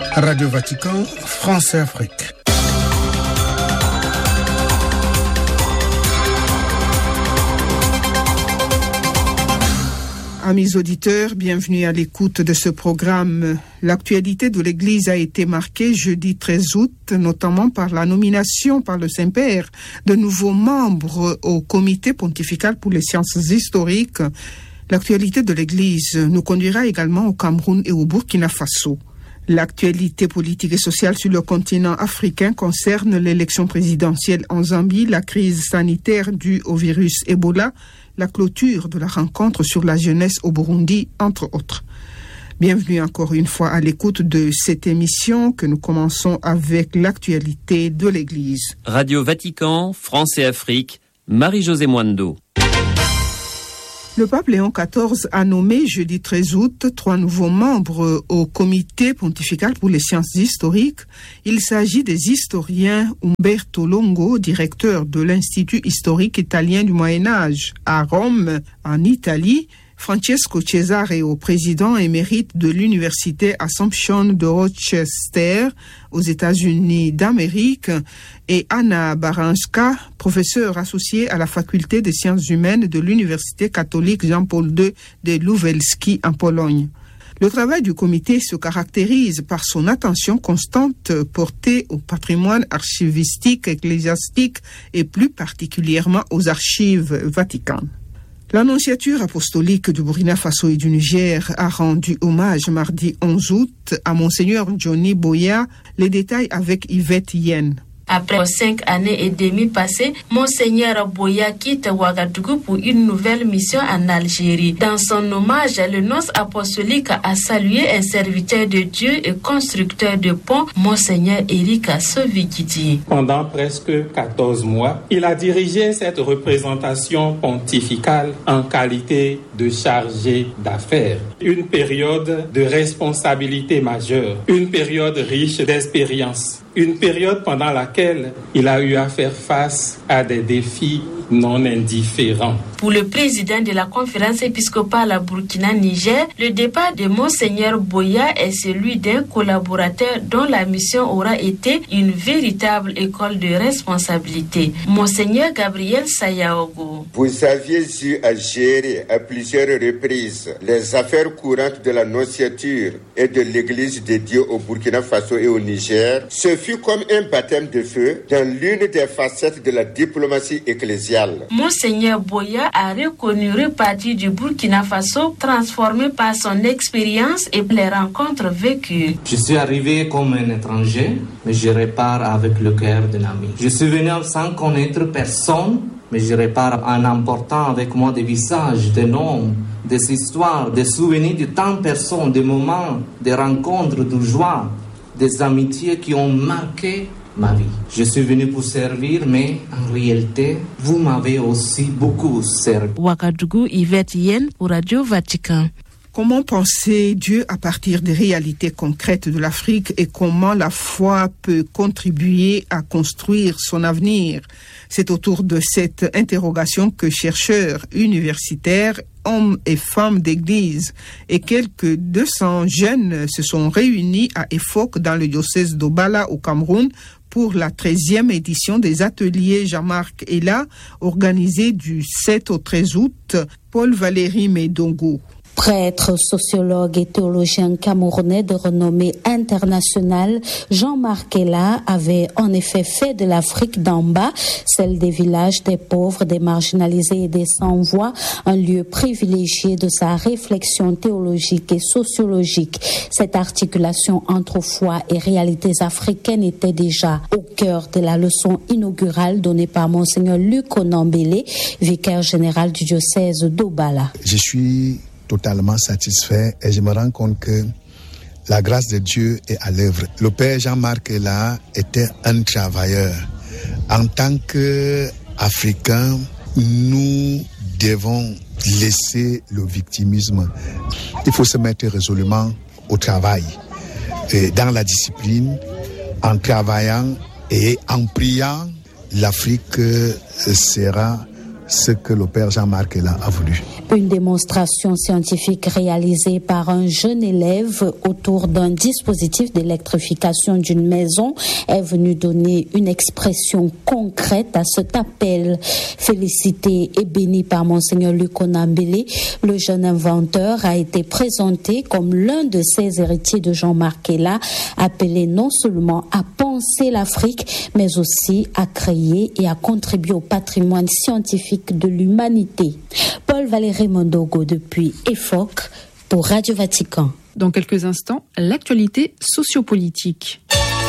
Radio Vatican, France et Afrique. Amis auditeurs, bienvenue à l'écoute de ce programme. L'actualité de l'Église a été marquée jeudi 13 août, notamment par la nomination par le Saint-Père de nouveaux membres au Comité pontifical pour les sciences historiques. L'actualité de l'Église nous conduira également au Cameroun et au Burkina Faso. L'actualité politique et sociale sur le continent africain concerne l'élection présidentielle en Zambie, la crise sanitaire due au virus Ebola, la clôture de la rencontre sur la jeunesse au Burundi, entre autres. Bienvenue encore une fois à l'écoute de cette émission que nous commençons avec l'actualité de l'Église. Radio Vatican, France et Afrique, Marie-Josée Mwando. Le pape Léon XIV a nommé jeudi 13 août 3 nouveaux membres au comité pontifical pour les sciences historiques. Il s'agit des historiens Umberto Longo, directeur de l'Institut historique italien du Moyen-Âge à Rome, en Italie, Francesco Cesareo, président émérite de l'Université Assumption de Rochester aux États-Unis d'Amérique, et Anna Baranska, professeure associée à la faculté des sciences humaines de l'Université catholique Jean-Paul II de Lubelski en Pologne. Le travail du comité se caractérise par son attention constante portée au patrimoine archivistique, ecclésiastique et plus particulièrement aux archives vaticanes. L'annonciature apostolique du Burkina Faso et du Niger a rendu hommage mardi 11 août à Monseigneur Johnny Boya. Les détails avec Yvette Yen. Après 5 années et demie passées, Monseigneur Boya quitte Ouagadougou pour une nouvelle mission en Algérie. Dans son hommage, le nonce apostolique a salué un serviteur de Dieu et constructeur de ponts, Monseigneur Eric Sovikidi. Pendant presque 14 mois, il a dirigé cette représentation pontificale en qualité de chargé d'affaires. Une période de responsabilité majeure, une période riche d'expérience. Une période pendant laquelle il a eu à faire face à des défis non indifférents. Pour le président de la conférence épiscopale Burkina-Niger, le départ de Monseigneur Boya est celui d'un collaborateur dont la mission aura été une véritable école de responsabilité. Monseigneur Gabriel Sayaogo. Vous aviez eu à gérer à plusieurs reprises les affaires courantes de la nonciature et de l'Église de Dieu au Burkina Faso et au Niger. Ce fut comme un baptême de feu dans l'une des facettes de la diplomatie ecclésiale. Monseigneur Boya a reconnu repartir du Burkina Faso transformé par son expérience et les rencontres vécues. Je suis arrivé comme un étranger, mais je repars avec le cœur d'un ami. Je suis venu sans connaître personne, mais je repars en emportant avec moi des visages, des noms, des histoires, des souvenirs de tant de personnes, des moments, des rencontres de joie, des amitiés qui ont marqué ma vie. Je suis venu pour servir, mais en réalité, vous m'avez aussi beaucoup servi. Ouagadougou, Yvette Yen pour Radio Vatican. Comment penser Dieu à partir des réalités concrètes de l'Afrique et comment la foi peut contribuer à construire son avenir? C'est autour de cette interrogation que chercheurs universitaires, hommes et femmes d'église et quelques 200 jeunes se sont réunis à EFOC dans le diocèse d'Obala au Cameroun pour la 13e édition des ateliers Jean-Marc Ella organisés du 7 au 13 août. Paul Valéry Medongo. Prêtre, sociologue et théologien camerounais de renommée internationale, Jean-Marc Ella avait en effet fait de l'Afrique d'en bas, celle des villages, des pauvres, des marginalisés et des sans-voix, un lieu privilégié de sa réflexion théologique et sociologique. Cette articulation entre foi et réalités africaines était déjà au cœur de la leçon inaugurale donnée par Monseigneur Luc Onambélé, vicaire général du diocèse d'Obala. Je suis totalement satisfait et je me rends compte que la grâce de Dieu est à l'œuvre. Le père Jean-Marc Ella était un travailleur. En tant qu'Africains, nous devons laisser le victimisme. Il faut se mettre résolument au travail, et dans la discipline, en travaillant et en priant, l'Afrique sera ce que le père Jean-Marc Ella a voulu. Une démonstration scientifique réalisée par un jeune élève autour d'un dispositif d'électrification d'une maison est venue donner une expression concrète à cet appel. Félicité et béni par Monseigneur Luc Onambele, le jeune inventeur a été présenté comme l'un de ses héritiers de Jean-Marc Ella, appelé non seulement à penser l'Afrique, mais aussi à créer et à contribuer au patrimoine scientifique de l'humanité. Paul Valéry Mondogo depuis EFOC pour Radio Vatican. Dans quelques instants, l'actualité sociopolitique.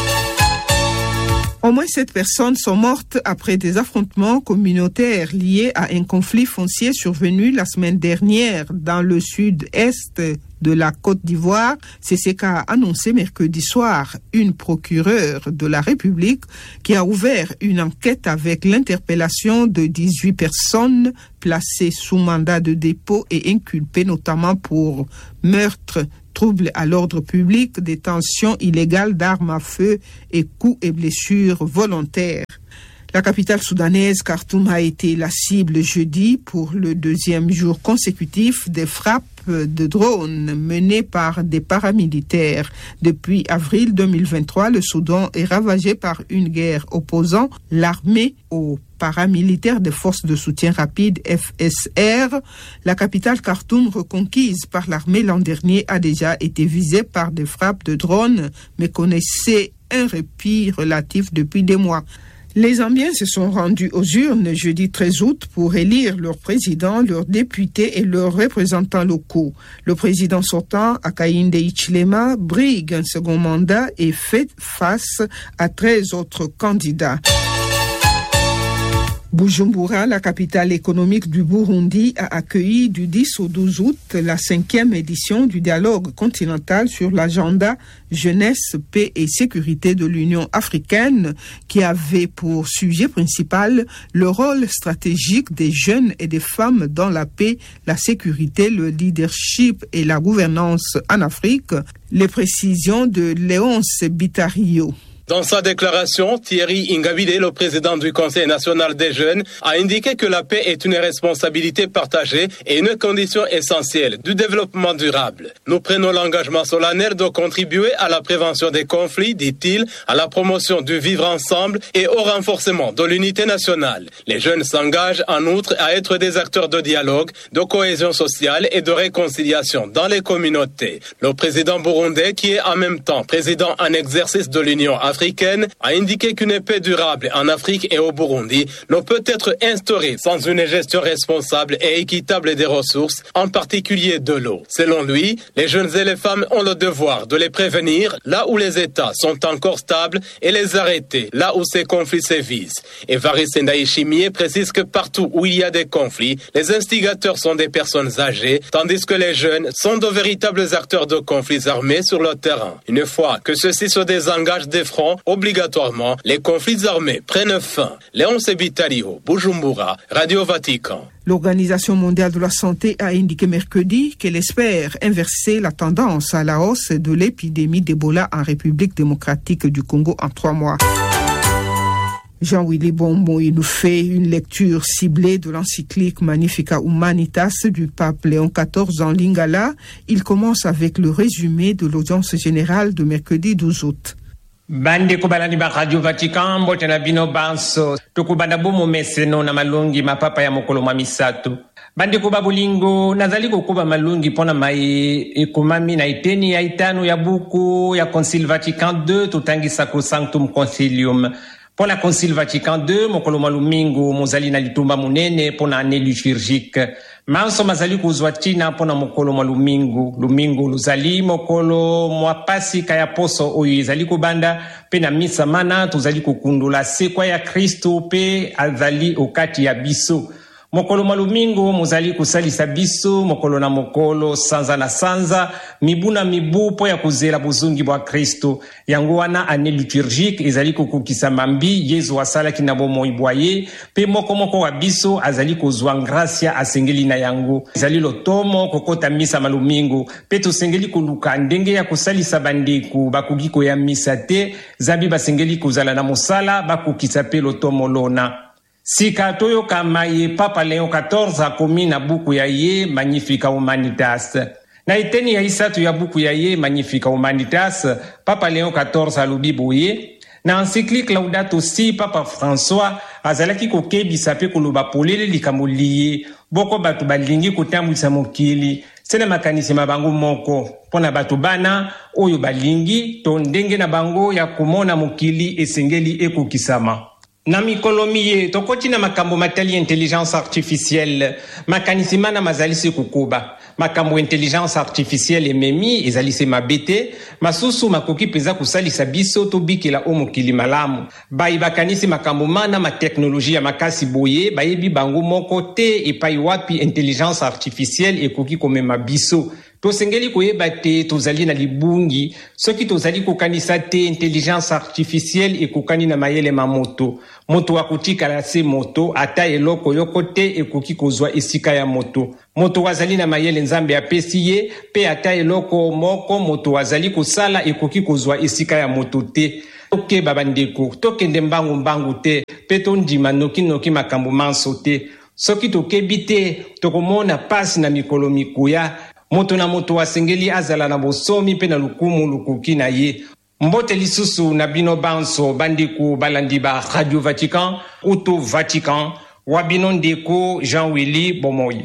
Au moins 7 personnes sont mortes après des affrontements communautaires liés à un conflit foncier survenu la semaine dernière dans le sud-est de la Côte d'Ivoire. C'est ce qu'a annoncé mercredi soir une procureure de la République qui a ouvert une enquête avec l'interpellation de 18 personnes placées sous mandat de dépôt et inculpées notamment pour meurtre, troubles à l'ordre public, détention illégale d'armes à feu et coups et blessures volontaires. La capitale soudanaise, Khartoum, a été la cible jeudi pour le 2e jour consécutif des frappes de drones menées par des paramilitaires. Depuis avril 2023, le Soudan est ravagé par une guerre opposant l'armée aux paramilitaires des forces de soutien rapide FSR. La capitale Khartoum, reconquise par l'armée l'an dernier, a déjà été visée par des frappes de drones, mais connaissait un répit relatif depuis des mois. Les Zambiens se sont rendus aux urnes jeudi 13 août pour élire leur président, leurs députés et leurs représentants locaux. Le président sortant, Hakainde Hichilema, brigue un second mandat et fait face à 13 autres candidats. Bujumbura, la capitale économique du Burundi, a accueilli du 10 au 12 août la 5e édition du dialogue continental sur l'agenda jeunesse, paix et sécurité de l'Union africaine, qui avait pour sujet principal le rôle stratégique des jeunes et des femmes dans la paix, la sécurité, le leadership et la gouvernance en Afrique. Les précisions de Léonce Bitario. Dans sa déclaration, Thierry Ingabire, le président du Conseil national des jeunes, a indiqué que la paix est une responsabilité partagée et une condition essentielle du développement durable. Nous prenons l'engagement solennel de contribuer à la prévention des conflits, dit-il, à la promotion du vivre ensemble et au renforcement de l'unité nationale. Les jeunes s'engagent en outre à être des acteurs de dialogue, de cohésion sociale et de réconciliation dans les communautés. Le président burundais, qui est en même temps président en exercice de l'Union africaine, a indiqué qu'une paix durable en Afrique et au Burundi ne peut être instaurée sans une gestion responsable et équitable des ressources, en particulier de l'eau. Selon lui, les jeunes et les femmes ont le devoir de les prévenir là où les États sont encore stables et les arrêter là où ces conflits sévissent. Évariste Ndaïchimie précise que partout où il y a des conflits, les instigateurs sont des personnes âgées, tandis que les jeunes sont de véritables acteurs de conflits armés sur le terrain. Une fois que ceux-ci se désengagent des fronts, obligatoirement, les conflits armés prennent fin. Léonce Bitario, Bujumbura, Radio Vatican. L'Organisation mondiale de la santé a indiqué mercredi qu'elle espère inverser la tendance à la hausse de l'épidémie d'Ebola en République démocratique du Congo en 3 mois. Jean-Willy Bombo, il nous fait une lecture ciblée de l'encyclique Magnificat Humanitas du pape Léon XIV en Lingala. Il commence avec le résumé de l'audience générale de mercredi 12 août. Bande kubalani ba Radio Vatican mbote na bino banso tukubanda bomo meseno na malungi mapapa ya mokolo mamisatu bande kuba bulingo nazali kukuba malungi pona mai ekumami na iteni ya itano ya buku ya Concile Vatican II tutangi Sacrosanctum Concilium pona Concile Vatican II mokolo malumingo mozali na litumba munene pona année liturgique manso mazali kuzwa tina pona mokolo mwa lumingu luzali mokolo mwa pasika ya poso oyo ezali kubanda pe na misa mana tuzali kukundula sekwa ya Kristo pe azali okati ya biso mokolo mwa lumingu muzali kusalisa biso mokolo na mokolo sanza na sanza mibu na mibu po ya kuzela buzungi bwa Kristo yango wana année liturgique ezali kukukisa mambi Yesu asalaki na bomoi bwaye pe moko wa biso azali kozwa gracia asengeli na yango ezali lotomo kokota misa malumingu pe tosengeli kuluka ndenge ya kusalisa bandeku bakugiko ya misa te zabi basengeli kuzala na mosala bakukisa pe lotomo lona Sika toyo kama ye Papa Léon XIV akomi na buku ya ye Magnifica Humanitas. Na iteni ya isatu ya buku ya ye Magnifica Humanitas, Papa Léon XIV alobi boye, na encyclique Laudato Si, Papa François azalaki kokebisa pe koloba polele likambo liye boko batu balingi kotambwisa mokili sena makanisi mabango moko pona batu bana oyo balingi to ndenge na bango ya komona mokili esengeli ekokisama. Na mikolo miye tokoti na makambo matali intelligence artificielle makanisi mana mazalisi kukuba makambo intelligence artificielle ememi ezalisi mabete masusu makoki peza kusalisa biso to bikela o mokili malamu bai bakanisi makambo mana ma teknolojia makasi boye bayebi bango moko te epai wapi intelligence artificielle ekoki komema biso tosengeli koyeba te tozali na libungi soki tozali kokanisa te intelligence artificielle ekokani na mayele mamoto moto akotikala se moto ata eloko yoko te ekoki kozwa esika ya moto moto azali na mayele nzambe apesi ye pe ata eloko moko moto azali kosala ekoki kozwa esika ya moto te tokeba bandeko tokende mbangu te pe tondima noki makambo manso te soki tokebi te tokomona pasi na mikolo mikuya moto na moto asengeli azala na bosomi pe na lukumu lukuki na ye. Mbote lisusu na bino banso bandiku balandi ba Radio Vatican, Auto Vatican, wabino ndeko Jean-Willy Bomoye.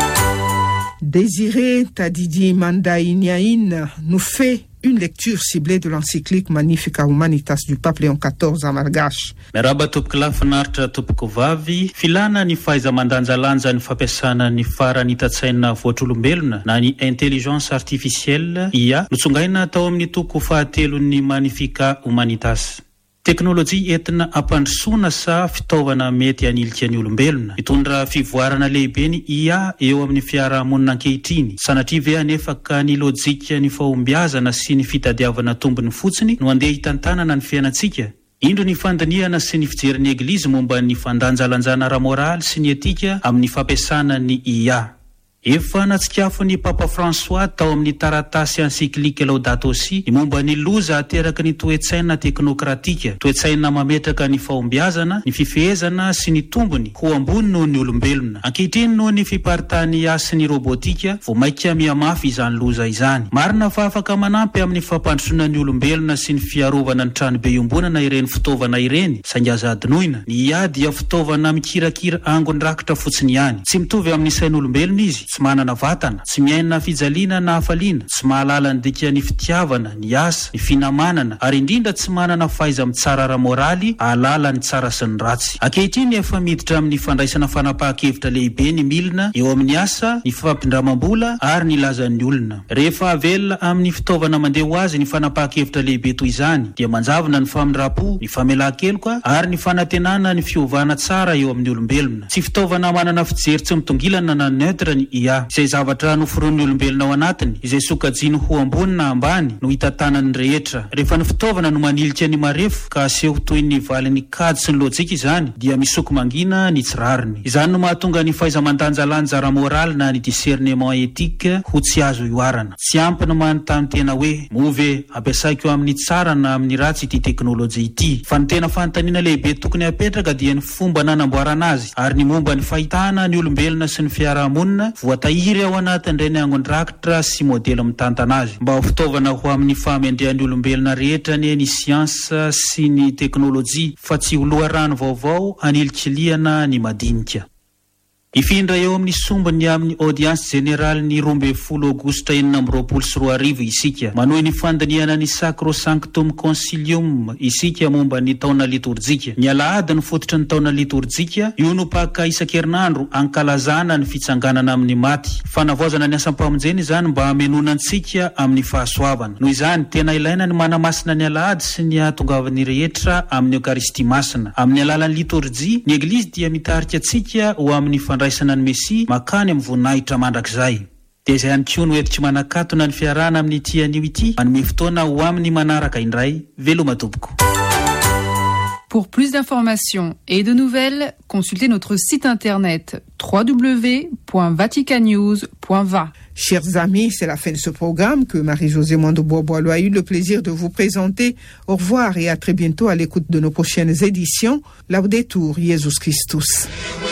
Désiré Tadidi Mandaïniaïn nous fait une lecture ciblée de l'encyclique Magnifica Humanitas du pape Léon XIV en malgache. Meraba topoko lafinaritra topoko vavy, filana ny faiza mandanjalanja ny fampiasana ny farany hitatsaina voatr'olombelona na ny intelligence artificielle IA notsongaina tao amin'ny toko fahatelon'ny Magnifica Humanitas. Teknolojia entina ampandrosoana sa fitaovana mety anilika ny olombelona. Mitondra fivoarana lehibe ny IA eo amin'ny fiarahamonina ankehitriny. Sanatria ve anefa ka ny lojika ny fahombiazana sy ny fitadiavana tombony fotsiny no andeha hitantanana ny fiainantsika. Indro ny fandiniana sy ny fijery eglizy momba ny fandanjalanjana ara-moraly sy ny etika amin'ny fampiasana ny IA. Efa natsikafo ny Papa François tao amin'ny taratasy encyclique Laudato Si ny momba ny loza ateraka ny toetsaina teknokratika, toetsaina mametraka ny fahombiazana, ny fifehezana sy ny tombony ho ambony noho ny olombelona. Ankehitriny noho ny fiparitany asa ny robotika vo maika miamafy izany loza izany. Marina fa afaka manampy amin'ny fampandrosoana ny olombelona sy ny fiarovana ny tranobe iombonana ireny fitaovana ireny, saingy aza adinoina. Ny IA dia fitaovana mikirakira angon-drakitra fotsiny ihany. Tsy mitovy amin'ny sain'olombelona izy. Tsy manana vatana, tsy miaina fijaliana na hafaliana, tsy mahalala ny dika ny fitiavana, ny asa, ny finamanana, ary indrindra tsy manana faiza mitsara ara-moraly, ahalala ny tsara sy ny ratsy. Ankehitriny efa miditra amin'ny fandraisana fanapahan-kevitra lehibe ny milina eo amin'ny asa, ny fampindramam-bola ary ny lazan'ny olona. Rehefa avelona amin'ny fitaovana mandeha ho azy ny fanapahan-kevitra lehibe toy izany, dia manjavona ny famindrapo, ny famelan-keloka ary ny fanantenana ny fiovana tsara eo amin'ny olombelona. Tsy fitaovana manana fijery tsy mitongilana na neutre ny IA, izay zavatra noforon'ny olombelona ao anatiny, izay sokajiny ho ambony na ambany no hitantanany rehetra. Rehefa ny fitaovana no manilika ny marefo ka aseho toy ny valin'ny kady sy ny lojika izany, dia misoko mangina ny tsirariny. Izany no mahatonga ny faiza-mandanjalanja ara-moraly na ny discernement éthique ho tsy azo ioarana. Tsy ampy no manontany tena hoe move ampiasaiko amin'ny tsara na amin'ny ratsy ity teknolojia ity, fa ny tena fanontaniana lehibe tokony apetraka dia ny fomba nanamboarana azy ary ny momba ny fahitana ny olombelona sy ny fiarahamonina voatahiry ao anatin'ireny angon-drakitra sy modely mitantana azy, mba ho fitaovana ho amin'ny fahamendrehan'ny olombelona rehetra ny siansa sy ny teknolojia, fa tsy ho loharano vaovao anilikiliana ny madinika. Ifindra eo amin'ny sombony amin'ny audience générale ny 12 Aogositra 2024 isika, manohy ny fandiniana ny Sacrosanctum Concilium isika momba ny taona liturjika. Ny alahady ny fototry ny taona liturjika, io no paka isan-kerinandro ankalazana ny fitsanganana amin'ny maty. Fanavaozana ny asam-pamonjeny izany mba hamenonantsika amin'ny fahasoavana. Noho izany tena ilaina ny manamasina ny alahady sy ny ahatongavan'ny rehetra amin'ny Eucharistie masina. Amin'ny alalan'ny liturjia, ny eglizy dia mitarika antsika ho amin'ny fandraisana ny Mesia makany amin'ny voninahitra mandrakizay. Dia izay ihany koa no entitra manakatona ny fiarahana amin'ny ity anio ity, manome fotoana ho amin'ny manaraka indray. Veloma tompoko. Pour plus d'informations et de nouvelles, consultez notre site internet www.vaticanews.va. Chers amis, c'est la fin de ce programme que Marie-Josée Mwando-Bois-Boileau a eu le plaisir de vous présenter. Au revoir et à très bientôt à l'écoute de nos prochaines éditions. Laudetur Jesus Christus.